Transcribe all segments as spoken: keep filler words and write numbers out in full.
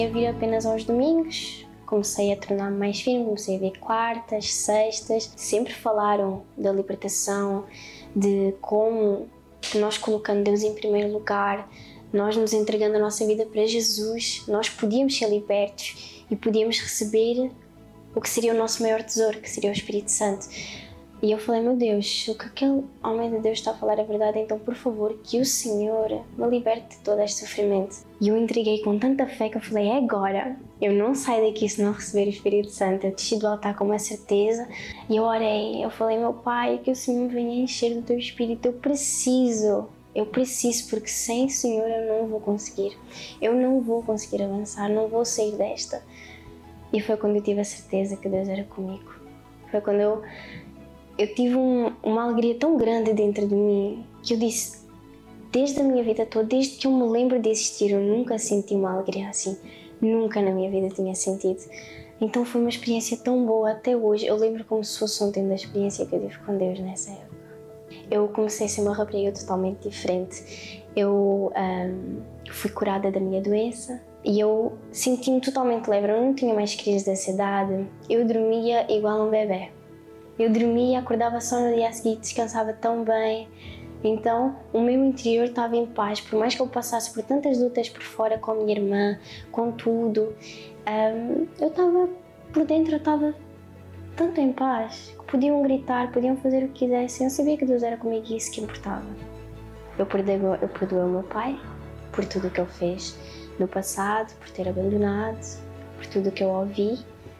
a vir apenas aos domingos, comecei a tornar-me mais firme, comecei a ver quartas, sextas. Sempre falaram da libertação, de como nós colocando Deus em primeiro lugar, nós nos entregando a nossa vida para Jesus, nós podíamos ser libertos e podíamos receber o que seria o nosso maior tesouro, que seria o Espírito Santo. E eu falei, meu Deus, o que aquele homem de Deus está a falar é verdade, então por favor, que o Senhor me liberte de todo este sofrimento. E eu entreguei com tanta fé que eu falei, é agora, eu não saio daqui se não receber o Espírito Santo. Eu desci do altar com uma certeza e eu orei, eu falei, meu Pai, que o Senhor me venha encher do teu Espírito, eu preciso, eu preciso, porque sem o Senhor eu não vou conseguir, eu não vou conseguir avançar, não vou sair desta. E foi quando eu tive a certeza que Deus era comigo, foi quando eu Eu tive um, uma alegria tão grande dentro de mim que eu disse, desde a minha vida toda, desde que eu me lembro de existir, eu nunca senti uma alegria assim, nunca na minha vida tinha sentido. Então foi uma experiência tão boa até hoje, eu lembro como se fosse ontem da experiência que eu tive com Deus nessa época. Eu comecei a ser uma rapariga totalmente diferente, eu um, fui curada da minha doença e eu senti-me totalmente leve, eu não tinha mais crises de ansiedade, eu dormia igual um bebê. Eu dormia, acordava só no dia seguinte, descansava tão bem. Então, o meu interior estava em paz. Por mais que eu passasse por tantas lutas por fora com a minha irmã, com tudo, um, eu estava, por dentro, eu estava tanto em paz. Podiam gritar, podiam fazer o que quisessem. Eu sabia que Deus era comigo e isso que importava. Eu perdoei, eu perdoei o meu pai por tudo o que ele fez no passado, por ter abandonado, por tudo o que eu ouvi.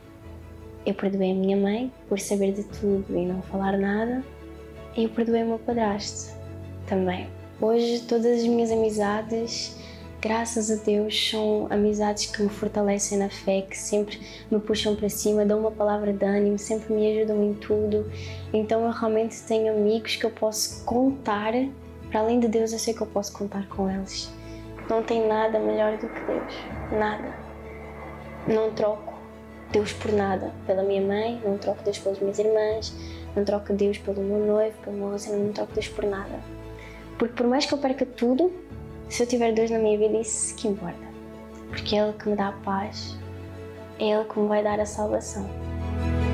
Eu perdoei a minha mãe por saber de tudo e não falar nada. E eu perdoei o meu padrasto também. Hoje todas as minhas amizades, graças a Deus, são amizades que me fortalecem na fé, que sempre me puxam para cima, dão uma palavra de ânimo, sempre me ajudam em tudo. Então eu realmente tenho amigos que eu posso contar, para além de Deus eu sei que eu posso contar com eles. Não tem nada melhor do que Deus, nada. Não troco Deus por nada, pela minha mãe, não troco Deus pelas minhas irmãs, não troco Deus pelo meu noivo, pelo meu relacionamento, não troco Deus por nada. Porque por mais que eu perca tudo, se eu tiver Deus na minha vida, isso que importa. Porque é Ele que me dá a paz, é Ele que me vai dar a salvação.